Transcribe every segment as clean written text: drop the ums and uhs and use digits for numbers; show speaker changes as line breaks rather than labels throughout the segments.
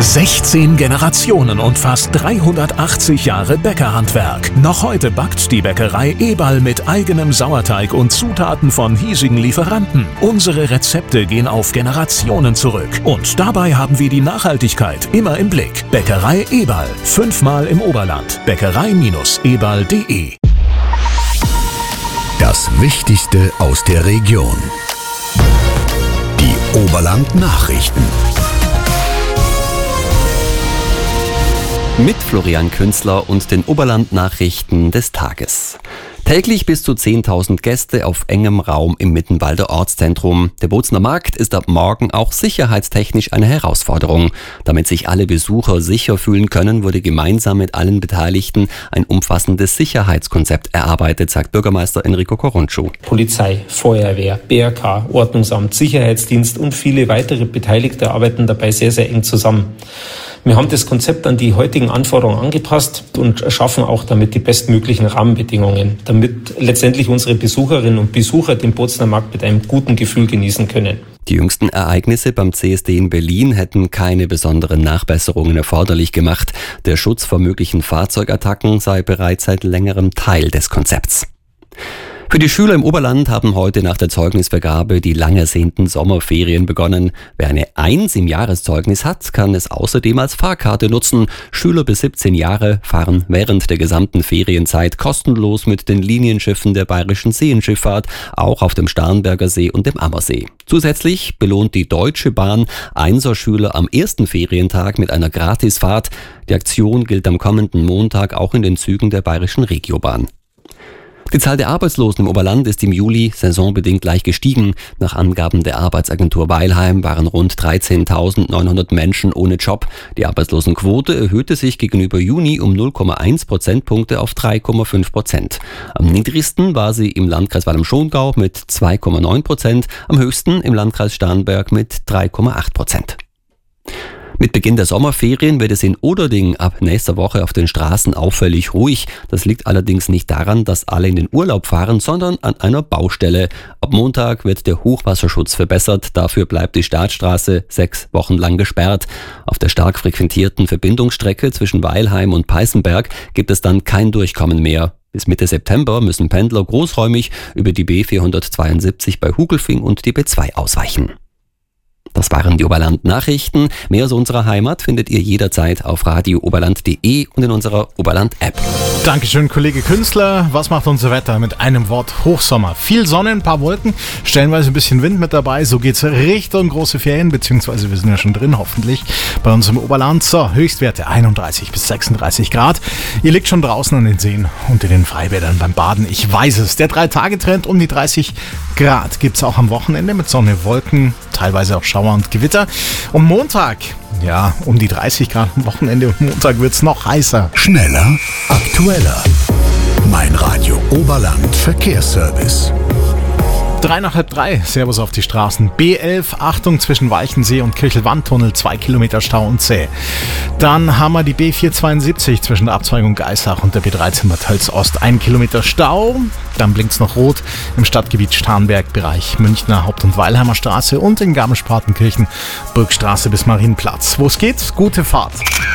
16 Generationen und fast 380 Jahre Bäckerhandwerk. Noch heute backt die Bäckerei Eberl mit eigenem Sauerteig und Zutaten von hiesigen Lieferanten. Unsere Rezepte gehen auf Generationen zurück. Und dabei haben wir die Nachhaltigkeit immer im Blick. Bäckerei Eberl, 5-mal im Oberland. Bäckerei-eberl.de.
Das Wichtigste aus der Region. Die Oberland-Nachrichten.
Mit Florian Künzler und den Oberland-Nachrichten des Tages. Täglich bis zu 10.000 Gäste auf engem Raum im Mittenwalder Ortszentrum. Der Bozner Markt ist ab morgen auch sicherheitstechnisch eine Herausforderung. Damit sich alle Besucher sicher fühlen können, wurde gemeinsam mit allen Beteiligten ein umfassendes Sicherheitskonzept erarbeitet, sagt Bürgermeister Enrico Corroncio.
Polizei, Feuerwehr, BRK, Ordnungsamt, Sicherheitsdienst und viele weitere Beteiligte arbeiten dabei sehr, sehr eng zusammen. Wir haben das Konzept an die heutigen Anforderungen angepasst und schaffen auch damit die bestmöglichen Rahmenbedingungen, damit letztendlich unsere Besucherinnen und Besucher den Bozner Markt mit einem guten Gefühl genießen können.
Die jüngsten Ereignisse beim CSD in Berlin hätten keine besonderen Nachbesserungen erforderlich gemacht. Der Schutz vor möglichen Fahrzeugattacken sei bereits seit längerem Teil des Konzepts. Für die Schüler im Oberland haben heute nach der Zeugnisvergabe die lang ersehnten Sommerferien begonnen. Wer eine 1 im Jahreszeugnis hat, kann es außerdem als Fahrkarte nutzen. Schüler bis 17 Jahre fahren während der gesamten Ferienzeit kostenlos mit den Linienschiffen der Bayerischen Seenschifffahrt, auch auf dem Starnberger See und dem Ammersee. Zusätzlich belohnt die Deutsche Bahn Einser-Schüler am ersten Ferientag mit einer Gratisfahrt. Die Aktion gilt am kommenden Montag auch in den Zügen der Bayerischen Regiobahn. Die Zahl der Arbeitslosen im Oberland ist im Juli saisonbedingt leicht gestiegen. Nach Angaben der Arbeitsagentur Weilheim waren rund 13.900 Menschen ohne Job. Die Arbeitslosenquote erhöhte sich gegenüber Juni um 0,1 Prozentpunkte auf 3,5%. Am niedrigsten war sie im Landkreis Walheim-Schongau mit 2,9%, am höchsten im Landkreis Starnberg mit 3,8%. Mit Beginn der Sommerferien wird es in Oderding ab nächster Woche auf den Straßen auffällig ruhig. Das liegt allerdings nicht daran, dass alle in den Urlaub fahren, sondern an einer Baustelle. Ab Montag wird der Hochwasserschutz verbessert. Dafür bleibt die Startstraße 6 Wochen lang gesperrt. Auf der stark frequentierten Verbindungsstrecke zwischen Weilheim und Peißenberg gibt es dann kein Durchkommen mehr. Bis Mitte September müssen Pendler großräumig über die B472 bei Hugelfing und die B2 ausweichen. Das waren die Oberland-Nachrichten. Mehr aus unserer Heimat findet ihr jederzeit auf radiooberland.de und in unserer Oberland-App.
Dankeschön, Kollege Künstler. Was macht unser Wetter? Mit einem Wort: Hochsommer. Viel Sonne, ein paar Wolken, stellenweise ein bisschen Wind mit dabei. So geht's Richtung große Ferien, beziehungsweise wir sind ja schon drin, hoffentlich, bei uns im Oberland. So, Höchstwerte 31 bis 36 Grad. Ihr liegt schon draußen an den Seen und in den Freibädern beim Baden. Ich weiß es. Der 3-Tage-Trend um die 30 Grad gibt's auch am Wochenende mit Sonne, Wolken, teilweise auch Schauer und Gewitter. Und Montag, ja, um die 30 Grad am Wochenende und Montag wird's noch heißer.
Schneller, aktueller. Mein Radio Oberland Verkehrsservice.
3 nach halb 3, Servus auf die Straßen. B11, Achtung zwischen Walchensee und Kirchelwandtunnel, 2 Kilometer Stau und zäh. Dann haben wir die B472 zwischen der Abzweigung Geisach und der B13 Bad Tölz Ost, 1 Kilometer Stau. Dann blinkt's noch rot im Stadtgebiet Starnberg, Bereich Münchner Haupt- und Weilheimer Straße und in Garmisch-Partenkirchen, Burgstraße bis Marienplatz. Wo es geht, gute Fahrt.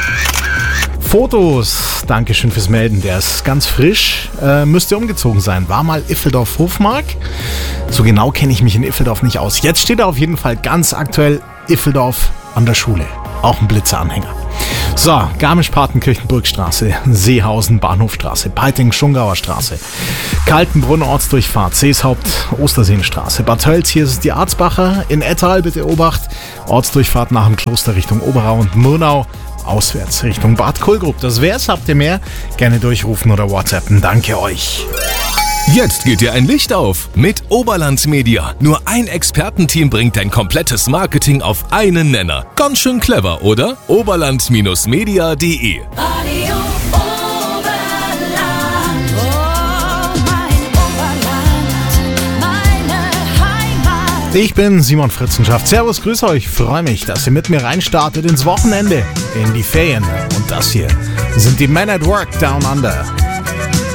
Fotos, Dankeschön fürs Melden, der ist ganz frisch, müsste umgezogen sein, war mal Iffeldorf-Hofmark, so genau kenne ich mich in Iffeldorf nicht aus. Jetzt steht er auf jeden Fall ganz aktuell Iffeldorf an der Schule, auch ein Blitzeranhänger. So, Garmisch-Partenkirchen, Burgstraße, Seehausen, Bahnhofstraße, Peiting, Schongauer Straße, Kaltenbrunn, Ortsdurchfahrt, Seeshaupt, Osterseenstraße, Bad Tölz, hier ist es die Arzbacher, in Ettal bitte Obacht, Ortsdurchfahrt nach dem Kloster Richtung Oberau und Murnau, auswärts Richtung Bad Kohlgrub. Das wär's, habt ihr mehr? Gerne durchrufen oder WhatsAppen. Danke euch.
Jetzt geht dir ein Licht auf mit Oberland Media. Nur ein Expertenteam bringt dein komplettes Marketing auf einen Nenner. Ganz schön clever, oder? Oberland-media.de.
Radio Oberland, oh mein Oberland, meine Heimat.
Ich bin Simon Fritzenschaft. Servus, grüß euch. Freue mich, dass ihr mit mir reinstartet ins Wochenende, in die Ferien. Und das hier sind die Men at Work Down Under.